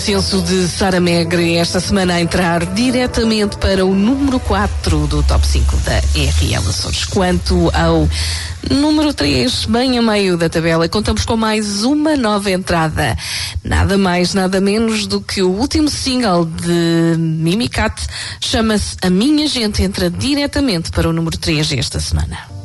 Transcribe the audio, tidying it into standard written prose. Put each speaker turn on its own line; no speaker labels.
consenso de Sara Megre esta semana a entrar diretamente para o número 4 do top 5 da RL Açores. Quanto ao número 3, bem a meio da tabela, contamos com mais uma nova entrada. Nada mais, nada menos do que o último single de Mimicat, chama-se A Minha Gente, entra diretamente para o número 3 esta semana.